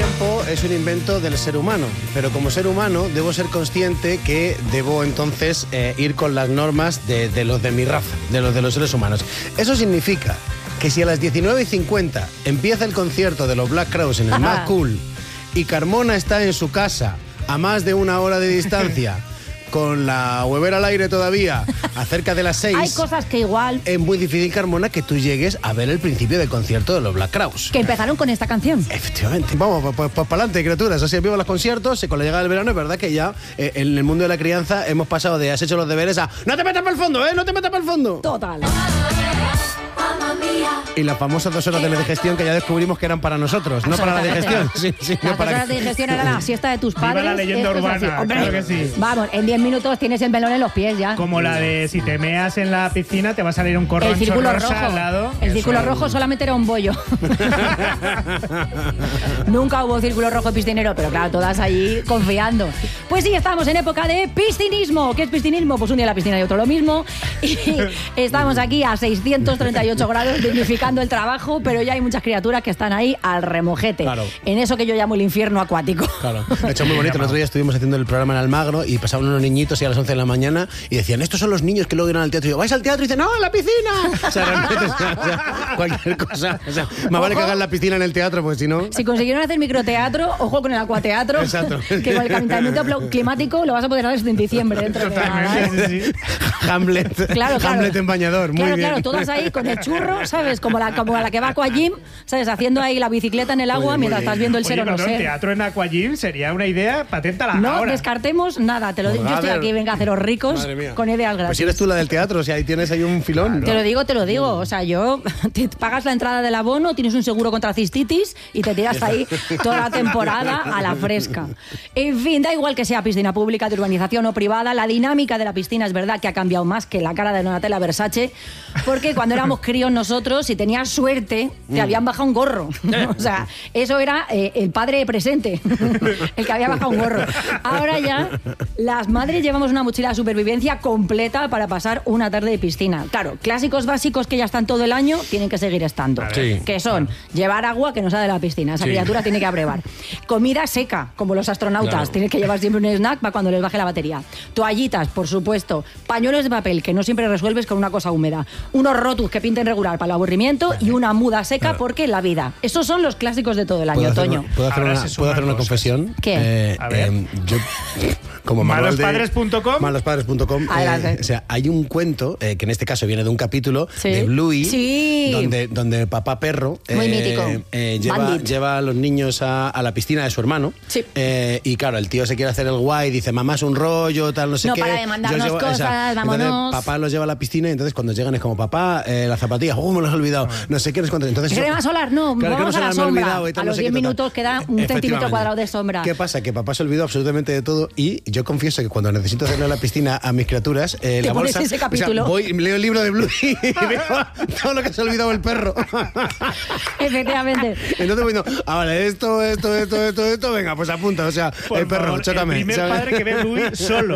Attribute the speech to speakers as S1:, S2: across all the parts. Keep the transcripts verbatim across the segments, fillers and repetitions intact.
S1: tiempo es un invento del ser humano, pero como ser humano debo ser consciente que debo entonces eh, ir con las normas de, de los de mi raza, de los de los seres humanos. Eso significa que si a las diecinueve y cincuenta empieza el concierto de los Black Crowes en el Mad Cool y Carmona está en su casa a más de una hora de distancia con la huevera al aire todavía, a cerca de las seis...
S2: Hay cosas que igual...
S1: Es muy difícil, Carmona, que tú llegues a ver el principio del concierto de los Black Crowes.
S2: Que empezaron con esta canción.
S1: Efectivamente. Vamos, pues, pues, pues para adelante, criaturas. Así vivo los conciertos, y con la llegada del verano es verdad que ya eh, en el mundo de la crianza hemos pasado de has hecho los deberes a ¡no te metas para el fondo, eh! ¡No te metas para el fondo!
S2: Total.
S1: Y las famosas dos horas de digestión que ya descubrimos que eran para nosotros, no para la digestión. Sí, sí,
S2: las
S1: no para...
S2: dos horas de digestión era la siesta de tus padres.
S3: Viva la leyenda
S2: Esto es
S3: urbana,
S2: así. Hombre,
S3: claro que sí.
S2: Vamos, en diez minutos tienes el melón en los pies ya.
S3: Como la de si te meas en la piscina te va a salir un
S2: El
S3: corroncho
S2: círculo
S3: rosa
S2: rojo.
S3: al lado.
S2: El
S3: Eso
S2: círculo
S3: es.
S2: rojo solamente era un bollo. Nunca hubo círculo rojo piscinero, pero claro, todas allí confiando. Pues sí, estamos en época de piscinismo. ¿Qué es piscinismo? Pues un día en la piscina y otro lo mismo. Y estamos aquí a seiscientos treinta y ocho grados dignificando el trabajo, pero ya hay muchas criaturas que están ahí al remojete.
S1: Claro.
S2: En eso que yo llamo el infierno acuático.
S1: Claro, de hecho muy bonito. El otro día estuvimos haciendo el programa en Almagro y pasaban unos niñitos y a las once de la mañana y decían, estos son los niños que luego irán al teatro. Y yo, ¿vais al teatro? Y dicen, ¡no, a la piscina! O sea, realmente, o sea, o sea, cualquier cosa. O sea, más vale que hagan la piscina en el teatro, porque si no...
S2: Si consiguieron hacer microteatro, ojo con el acuateatro.
S1: Exacto.
S2: Que con el calentamiento climático lo vas a poder hacer en diciembre. Dentro
S3: Totalmente,
S2: de
S3: sí, sí.
S1: Hamlet.
S2: Claro, claro.
S1: Hamlet en bañador, muy
S2: claro,
S1: bien.
S2: Claro, todas ahí con el churro, ¿sabes? Como la, como la que va a Aquagym, ¿sabes? Haciendo ahí la bicicleta en el agua
S1: bien, muy
S2: mientras
S1: bien.
S2: estás viendo el
S3: Oye,
S2: ser o no
S3: perdón,
S2: ser.
S3: teatro en Aquagym sería una idea patenta
S2: No
S3: ahora.
S2: descartemos nada, te lo digo.
S1: Pues
S2: Yo
S1: a
S2: estoy
S1: ver.
S2: aquí, venga a haceros ricos
S1: Madre mía.
S2: con ideas
S1: Pues
S2: gratis.
S1: si eres tú la del teatro, o sea, ahí tienes ahí un filón.
S2: Te lo digo, te lo digo. O sea, yo te pagas la entrada del abono, tienes un seguro contra cistitis y te tiras ahí toda la temporada a la fresca. En fin, da igual que sea piscina pública, de urbanización o privada, la dinámica de la piscina es verdad que ha cambiado más que la cara de Donatella Versace, porque cuando éramos críos nosotros, si tenías suerte, te habían bajado un gorro. O sea, eso era eh, el padre presente, el que había bajado un gorro. Ahora ya, las madres llevamos una mochila de supervivencia completa para pasar una tarde de piscina. Claro, clásicos básicos que ya están todo el año tienen que seguir estando.
S1: Sí.
S2: Que son llevar agua que no sea de la piscina. Esa
S1: Sí.
S2: criatura tiene que abrevar. Comida seca, como los astronautas.
S1: Claro.
S2: Tienes que llevar siempre un snack para cuando les baje la batería. Toallitas, por supuesto. Pañuelos de papel, que no siempre resuelves con una cosa húmeda. Unos rotus que pinten regular para el aburrimiento y una muda seca
S1: Claro.
S2: porque la vida. Esos son los clásicos de todo el
S1: ¿Puedo
S2: año,
S1: hacer
S2: Toño.
S1: una- ¿Puedo hacer
S3: Ahora
S1: una,
S3: se
S1: ¿puedo
S3: suman
S1: hacer una
S3: cosas.
S1: confesión?
S2: ¿Qué?
S1: Eh,
S3: A ver.
S1: eh, yo, como manual de-
S3: malospadres punto com.
S1: malospadres punto com.
S2: Adelante.
S1: Eh, o sea, hay un cuento, eh, que en este caso viene de un capítulo
S2: Sí.
S1: de Bluey,
S2: Sí.
S1: donde, donde papá perro
S2: Muy
S1: eh,
S2: mítico.
S1: eh, lleva,
S2: Bandit.
S1: lleva a los niños a, a la piscina de su hermano.
S2: Sí.
S1: Eh, y claro, el tío se quiere hacer el guay, dice, mamá es un rollo, tal, no sé
S2: No
S1: qué.
S2: para de mandarnos
S1: Yo llevo-
S2: cosas,
S1: o sea,
S2: vámonos.
S1: Entonces, papá los lleva a la piscina y entonces cuando llegan es como, papá, eh, las zapatillas, oh, me las he olvidado, no sé qué, no sé cuánto. Entonces, eso-
S2: ¿Crema solar? No,
S1: Claro,
S2: vamos
S1: crema
S2: a la
S1: solar me he
S2: sombra.
S1: olvidado y tal,
S2: A
S1: no
S2: los
S1: sé
S2: diez
S1: qué, total.
S2: minutos queda un centímetro
S1: Efectivamente.
S2: cuadrado de sombra.
S1: ¿Qué pasa? Que papá se olvidó absolutamente de todo y yo confieso que cuando necesito hacerle a la piscina a mis criaturas, eh,
S2: Te
S1: la
S2: pones
S1: bolsa...
S2: ese
S1: o sea,
S2: capítulo.
S1: voy, leo el libro de Blue y veo todo lo que se ha olvidado el perro.
S2: Efectivamente.
S1: Entonces voy diciendo, ah, vale, esto, esto, esto, esto, esto, venga, pues apunta, o sea,
S3: Por
S1: el perro,
S3: favor,
S1: chócame.
S3: el primer
S1: ¿sabes?
S3: padre que ve Bluey solo.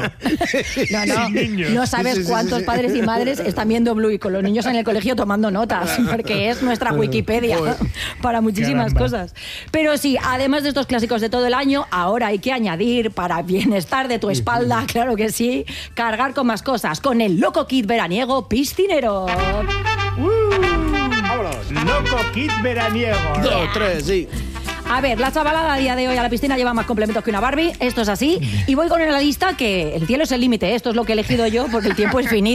S2: No, no,
S3: Sin niños.
S2: no sabes
S1: Sí, sí, sí,
S2: cuántos
S1: sí.
S2: padres y madres están viendo Bluey con los niños en el colegio tomando notas, porque es nuestra Wikipedia para muchísimas
S3: Caramba.
S2: cosas. Pero sí, además de estos clásicos de todo el año, ahora hay que añadir para bienestar de tu espalda, claro que sí, cargar con más cosas, con el Loco Kit veraniego piscinero.
S1: Vámonos.
S3: Loco kit veraniego.
S1: Dos, tres, sí.
S2: A ver, la chavalada a día de hoy a la piscina lleva más complementos que una Barbie, esto es así, y voy con la lista que el cielo es el límite, esto es lo que he elegido yo porque el tiempo es finito.